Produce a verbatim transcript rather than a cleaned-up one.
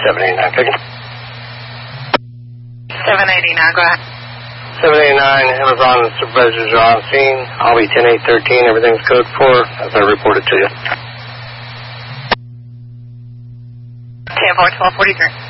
seven eighty-nine, taking. seven eighty-nine, go ahead. seven eighty-nine, Amazon supervisors are on scene. I'll be ten eight thirteen, everything's code four, as I reported to you. ten four, twelve forty-three.